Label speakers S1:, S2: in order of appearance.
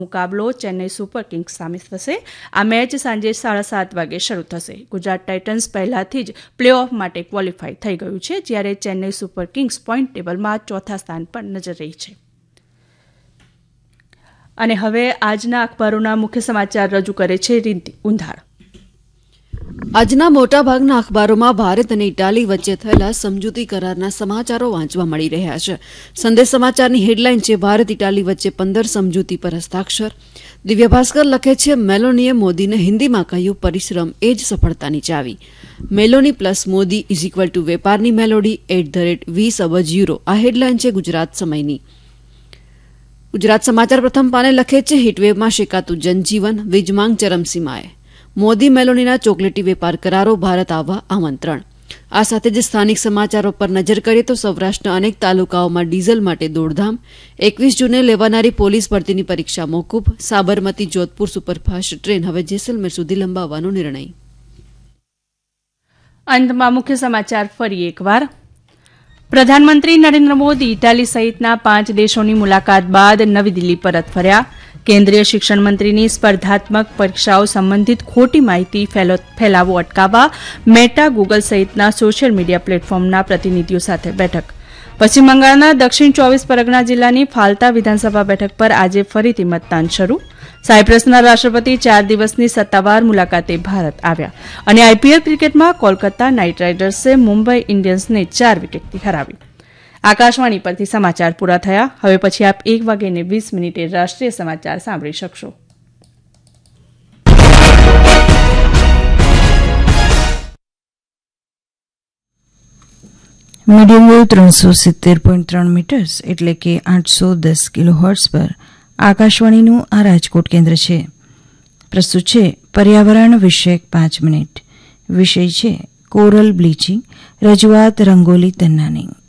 S1: મુકાબલો Chennai super Kings સામે થશે. આ મેચ સાંજે 7:30 વાગે શરૂ થશે. ગુજરાત ટાઇટન્સ પહેલાથી જ પ્લે ઓફ માટે ક્વોલિફાય થઈ ગયું છે, જ્યારે ચેન્નઈ સુપર કિંગ્સ પોઈન્ટ ટેબલમાં ચોથા સ્થાન પર નજર રહી છે. અને હવે આજના અખબારોના મુખ્ય સમાચાર રજૂ કરે છે રીતિ ઉંધાર.
S2: આજના મોટાભાગના અખબારોમાં ભારત અને ઇટાલી વચ્ચે થયેલા સમજૂતી કરારના સમાચારો વાંચવા મળી રહ્યા છે. સંદેશ સમાચારની હેડલાઇન છે ભારત ઇટાલી વચ્ચે 15 સમજૂતી પર હસ્તાક્ષર. દિવ્ય ભાસ્કર લખે છે મેલોનીએ મોદીને હિન્દીમાં કહ્યું પરિશ્રમ એ જ સફળતાની ચાવી. મેલોની પ્લસ મોદી = વેપારની મેલોડી @20 અબજ યુરો. આ હેડલાઇન છે ગુજરાત સમયની. ગુજરાત સમાચાર પ્રથમ પાને લખે છે હીટવેવમાં શેકાતું જનજીવન, વીજ માંગ ચરમસીમાએ. મોદી મેલોનીના ચોકલેટી વેપાર કરારો ભારત આવવા આમંત્રણ. આ સાથે જ સ્થાનિક સમાચારો પર નજર કરીએ તો સૌરાષ્ટ્રના અનેક તાલુકાઓમાં ડીઝલ માટે દોડધામ. 21 જૂને લેવાનારી પોલીસ ભરતીની પરીક્ષા મોકૂફ. સાબરમતી જોધપુર સુપરફાસ્ટ ટ્રેન હવે જેસલમેર સુધી લંબાવવાનો નિર્ણય.
S1: અંતમાં મુખ્ય સમાચાર ફરી એકવાર. પ્રધાનમંત્રી નરેન્દ્ર મોદી ઇટાલી સહિતના 5 દેશોની મુલાકાત બાદ નવી દિલ્હી પરત ફર્યા. કેન્દ્રીય શિક્ષણ મંત્રીની સ્પર્ધાત્મક પરીક્ષાઓ સંબંધિત ખોટી માહિતી ફેલાવો અટકાવવા મેટા, ગૂગલ સહિતના સોશિયલ મીડિયા પ્લેટફોર્મના પ્રતિનિધિઓ સાથે બેઠક. પશ્ચિમ બંગાળના દક્ષિણ 24 પરગણા જિલ્લાની ફાલ્તા વિધાનસભા બેઠક પર આજે ફરીથી મતદાન શરૂ. સાયપ્રસના રાષ્ટ્રપતિ 4 દિવસની સત્તાવાર મુલાકાતે ભારત આવ્યા. અને આઈપીએલ ક્રિકેટમાં કોલકાતા નાઇટ રાઇડર્સે મુંબઈ ઇન્ડિયન્સને 4 વિકેટથી હરાવી. આકાશવાણી પરથી સમાચાર પૂરા થયા. હવે પછી આપ 1:20 રાષ્ટ્રીય સમાચાર સાંભળી શકશો.
S3: મીડિયમ વેવ 370.3 મીટર્સ એટલે કે 810 કિલોહર્ટ્ઝ પર આકાશવાણીનું આ રાજકોટ કેન્દ્ર છે. પ્રસ્તુત છે પર્યાવરણ વિષયક 5 મિનિટ. વિષય છે કોરલ બ્લીચિંગ. રજૂઆત રંગોલી તન્નાની.